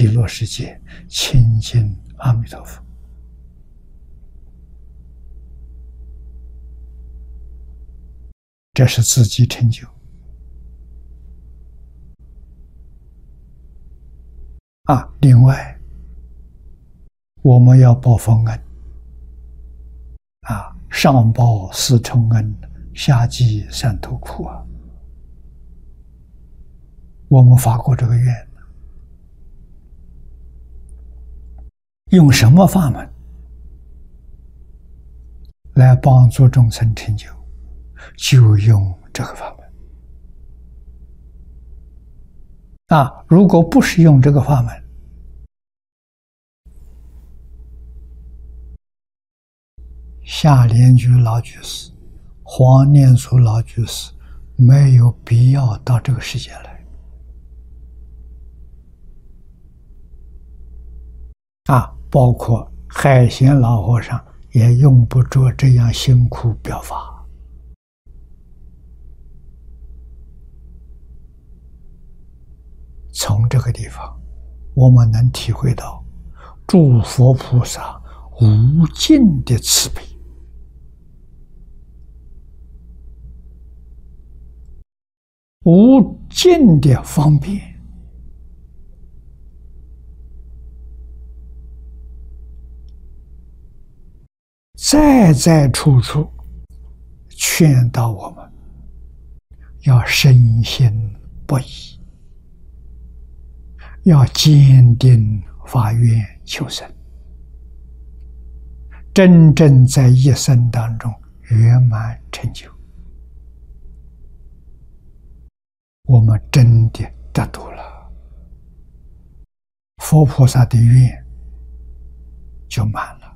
极乐世界亲近阿弥陀佛。这是自己成就。另外，我们要报佛恩。上报四重恩，下济三途苦啊！我们发过这个愿，用什么法门来帮助众生成就，就用这个法门。如果不是用这个法门，夏莲居老居士、黄念祖老居士没有必要到这个世界来。包括海贤老和尚也用不着这样辛苦表法。从这个地方，我们能体会到诸佛菩萨无尽的慈悲。无尽的方便，在处处劝导我们要深信不疑，要坚定发愿求生，真正在一生当中圆满成就。我们真的得度了，佛菩萨的愿就满了。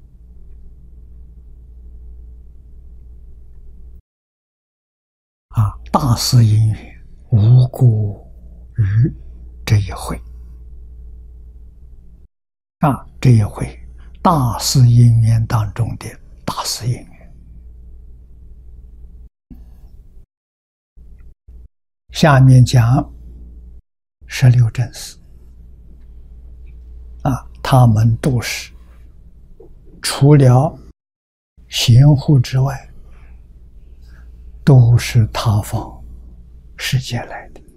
大事因缘无过于这一回。这一回大事因缘当中的大事因缘。下面讲16正士，他们都是除了贤护之外，都是他方世界来的。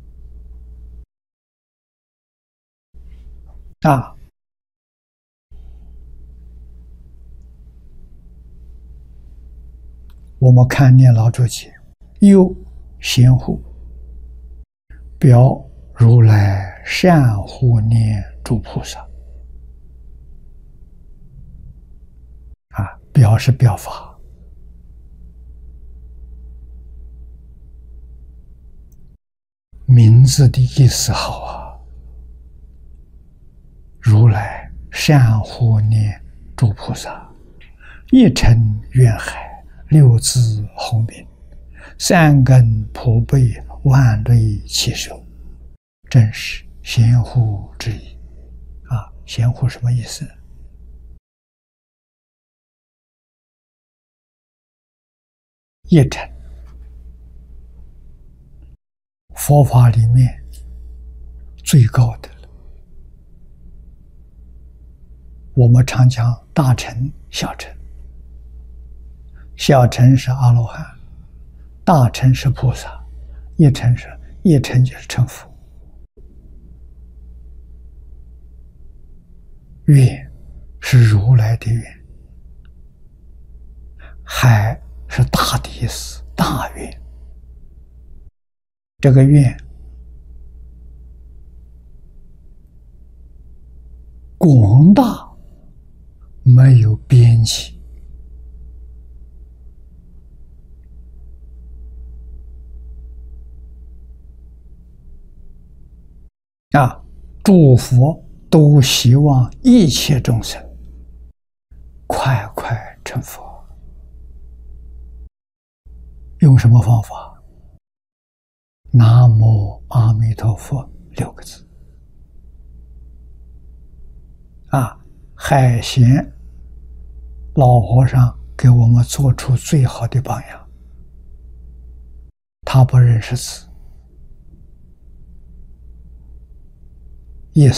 我们看念老注解，又贤护表如来善护念诸菩萨。表是表法，名字的意思好如来善护念诸菩萨，一尘愿海，六字洪名，三根普被，万类齐受，正是贤护之意。贤护什么意思？一尘，佛法里面最高的了。我们常讲大乘、小乘，小乘是阿罗汉，大乘是菩萨，一乘就是成佛。愿是如来的愿，海是大的意思，大愿。这个愿广大，没有边际。诸佛都希望一切众生快快成佛。用什么方法？南无阿弥陀佛6个字。海贤老和尚给我们做出最好的榜样。他不认识字，